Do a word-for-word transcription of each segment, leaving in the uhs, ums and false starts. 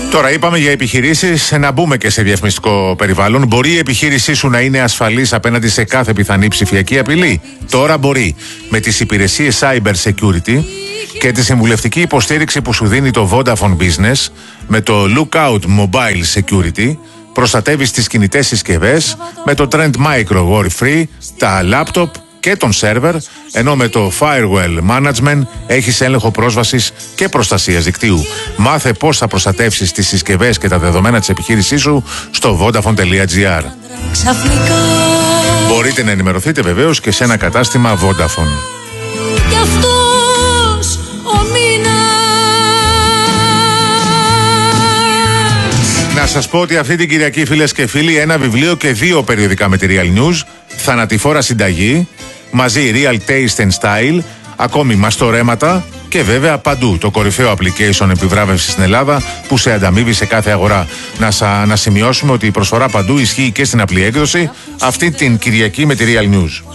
Τώρα είπαμε για επιχειρήσεις, να μπούμε και σε διαφημιστικό περιβάλλον. Μπορεί η επιχείρησή σου να είναι ασφαλής απέναντι σε κάθε πιθανή ψηφιακή απειλή? Τώρα μπορεί. Με τις υπηρεσίες Cyber Security και τη συμβουλευτική υποστήριξη που σου δίνει το Vodafone Business, με το Lookout Mobile Security προστατεύεις τις κινητές συσκευές με το Trend Micro Worry Free, τα laptop και τον σερβερ, ενώ με το Firewall Management έχεις έλεγχο πρόσβασης και προστασίας δικτύου. Μάθε πώς θα προστατεύσεις τις συσκευές και τα δεδομένα της επιχείρησής σου στο vodafone τελεία gr. Μπορείτε να ενημερωθείτε βεβαίως και σε ένα κατάστημα Vodafone. Να σας πω ότι αυτή την Κυριακή, φίλες και φίλοι, ένα βιβλίο και δύο περιοδικά με τη Real News, θανατηφόρα συνταγή, μαζί Real Taste and Style, ακόμη μαστορέματα και βέβαια παντού το κορυφαίο application επιβράβευσης στην Ελλάδα που σε ανταμείβει σε κάθε αγορά. Να, σα, να σημειώσουμε ότι η προσφορά παντού ισχύει και στην απλή έκδοση αυτή την Κυριακή με τη Real News.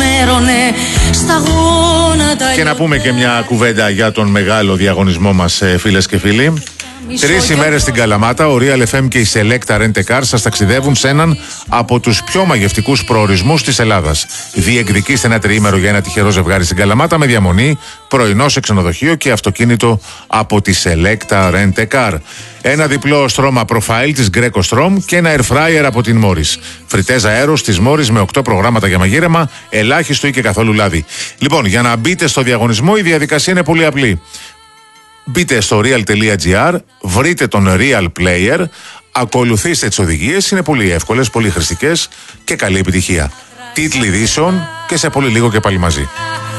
Και να πούμε και μια κουβέντα για τον μεγάλο διαγωνισμό μας, φίλες και φίλοι. Τρεις ημέρες στην Καλαμάτα, ο Real εφ εμ και η Selecta Rent a Car σας ταξιδεύουν σε έναν από τους πιο μαγευτικούς προορισμούς της Ελλάδας. Διεκδικήστε ένα τριήμερο για ένα τυχερό ζευγάρι στην Καλαμάτα με διαμονή, πρωινό σε ξενοδοχείο και αυτοκίνητο από τη Selecta Rent a Car. Ένα διπλό στρώμα profile της Greco Strom και ένα air fryer από την Morris. Φριτέζα αέρος της Morris με οκτώ προγράμματα για μαγείρεμα, ελάχιστο ή και καθόλου λάδι. Λοιπόν, για να μπείτε στο διαγωνισμό η διαδικασία είναι πολύ απλή. Μπείτε στο real τελεία gr, βρείτε τον Real Player, ακολουθήστε τις οδηγίες, είναι πολύ εύκολες, πολύ χρηστικές και καλή επιτυχία. Τίτλοι ειδήσεων και σε πολύ λίγο και πάλι μαζί.